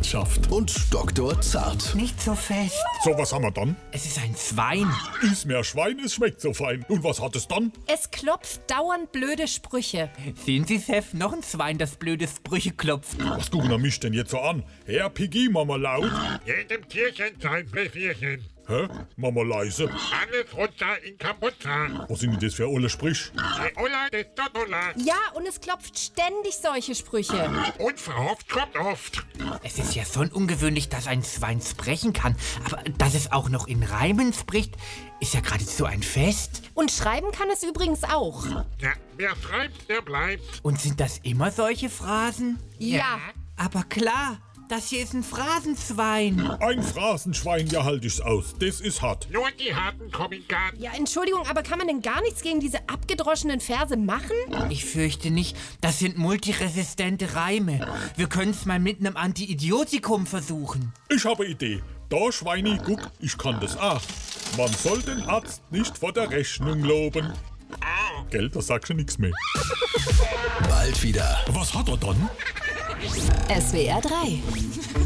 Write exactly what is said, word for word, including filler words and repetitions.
Gesellschaft. Und Doktor Zart. Nicht so fest. So, was haben wir dann? Es ist ein Schwein. Iss mehr Schwein, es schmeckt so fein. Und was hat es dann? Es klopft dauernd blöde Sprüche. Sehen Sie, Chef, noch ein Schwein, das blöde Sprüche klopft. Was gucken er mich denn jetzt so an? Herr Piggy, Mama laut. Jedem Tierchen sein Pläsierchen. Hä? Mama leise. Alles runter in Kampuza. Was sind denn das für olle Sprich? Die Ulla des Dodola. Ja, und es klopft ständig solche Sprüche. Und verhofft kommt oft. Es ist ja schon ungewöhnlich, dass ein Schwein sprechen kann. Aber dass es auch noch in Reimen spricht, ist ja geradezu ein Fest. Und schreiben kann es übrigens auch. Ja, wer schreibt, der bleibt. Und sind das immer solche Phrasen? Ja. Aber klar, das hier ist ein Phrasenschwein. Ein Phrasenschwein, ja halt ich's aus. Das ist hart. Nur die Harten kommen gar nicht. Ja, Entschuldigung, aber kann man denn gar nichts gegen diese abgedroschenen Verse machen? Ich fürchte nicht. Das sind multiresistente Reime. Wir können es mal mit einem Anti-Idiotikum versuchen. Ich habe eine Idee. Da, Schweini, guck, ich kann das auch. Man soll den Arzt nicht vor der Rechnung loben. Gell, da sagst du nichts mehr. Bald wieder. Was hat er dann? S W R drei